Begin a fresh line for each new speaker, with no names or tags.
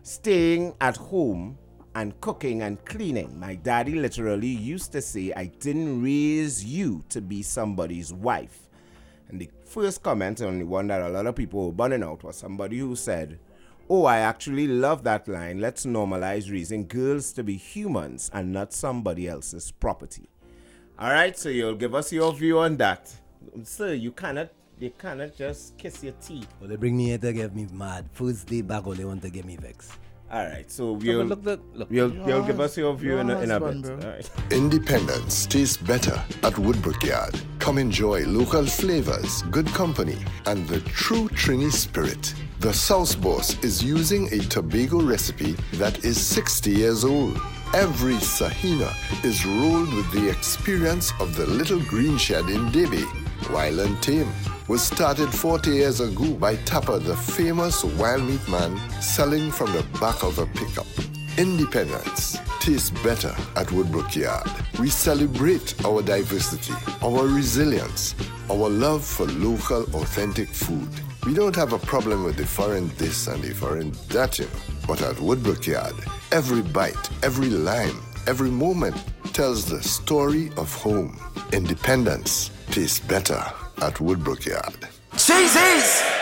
staying at home and cooking and cleaning. My daddy literally used to say, I didn't raise you to be somebody's wife. And the first comment, and the one that a lot of people were burning out, was somebody who said, oh, I actually love that line. Let's normalize raising girls to be humans and not somebody else's property. All right, so you'll give us your view on that. Sir, you cannot just kiss your teeth.
Well, they bring me here to get me mad. First day back, all they want to get me vexed.
All right, so you'll give us your view in a bit. All right.
Independence tastes better at Woodbrook Yard. Come enjoy local flavors, good company, and the true Trini spirit. The Sauce Boss is using a Tobago recipe that is 60 years old. Every Sahina is rolled with the experience of the little green shed in Debe. Wild and Tame was started 40 years ago by Tapper, the famous wild meat man, selling from the back of a pickup. Independence tastes better at Woodbrook Yard. We celebrate our diversity, our resilience, our love for local, authentic food. We don't have a problem with the foreign this and the foreign that, But at Woodbrook Yard, every bite, every line, every moment tells the story of home. Independence tastes better at Woodbrook Yard.
Jesus!